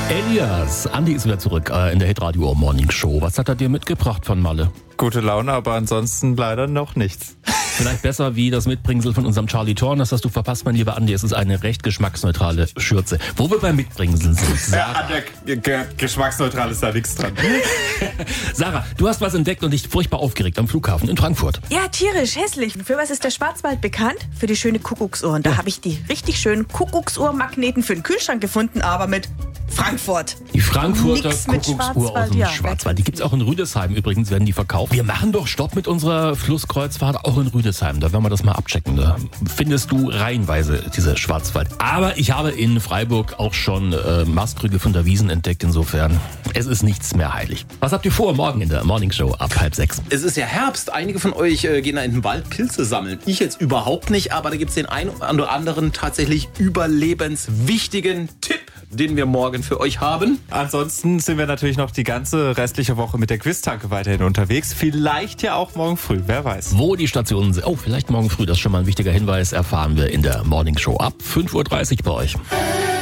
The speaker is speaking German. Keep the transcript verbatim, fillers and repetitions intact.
Elias, Andi ist wieder zurück äh, in der Hitradio Morning Show. Was hat er dir mitgebracht von Malle? Gute Laune, aber ansonsten leider noch nichts. Vielleicht besser wie das Mitbringsel von unserem Charlie Thorn. Das hast du verpasst, mein lieber Andi. Es ist eine recht geschmacksneutrale Schürze. Wo wir beim Mitbringseln sind. Sarah. Ja, an der G- geschmacksneutral ist da nichts dran. Sarah, du hast was entdeckt und dich furchtbar aufgeregt am Flughafen in Frankfurt. Ja, tierisch, hässlich. Für was ist der Schwarzwald bekannt? Für die schöne Kuckucksuhren. Da ja. habe ich die richtig schönen Kuckucksuhrmagneten für den Kühlschrank gefunden, aber mit Frankfurt. Die Frankfurter Nix mit Kuckucksuhr aus dem ja, Schwarzwald. Die gibt's auch in Rüdesheim übrigens, werden die verkauft. Wir machen doch Stopp mit unserer Flusskreuzfahrt auch in Rüdesheim. Da werden wir das mal abchecken. Da findest du reihenweise diese Schwarzwald. Aber ich habe in Freiburg auch schon äh, Mastrüge von der Wiesn entdeckt. Insofern, es ist nichts mehr heilig. Was habt ihr vor morgen in der Morning Show ab halb sechs? Es ist ja Herbst. Einige von euch äh, gehen da in den Wald Pilze sammeln. Ich jetzt überhaupt nicht, aber da gibt's den einen oder anderen tatsächlich überlebenswichtigen Tipp, den wir morgen für euch haben. Ansonsten sind wir natürlich noch die ganze restliche Woche mit der Quiztanke weiterhin unterwegs. Vielleicht ja auch morgen früh, wer weiß. Wo die Stationen sind. Oh, vielleicht morgen früh, das ist schon mal ein wichtiger Hinweis, erfahren wir in der Morning Show ab fünf Uhr dreißig bei euch.